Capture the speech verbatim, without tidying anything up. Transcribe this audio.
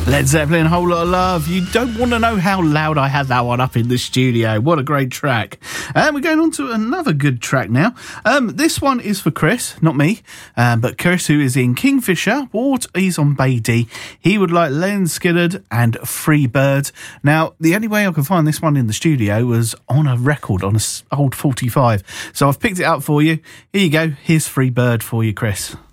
Led Zeppelin, Whole Lot of Love. You don't want to know how loud I had that one up in the studio. What a great track. And we're going on to another good track now. Um, this one is for Chris, not me, um, but Chris, who is in Kingfisher, Ward, he's on Bay D. He would like Len Skiddard and Free Bird. Now, the only way I could find this one in the studio was on a record, on an old forty-five. So I've picked it up for you. Here you go. Here's Free Bird for you, Chris.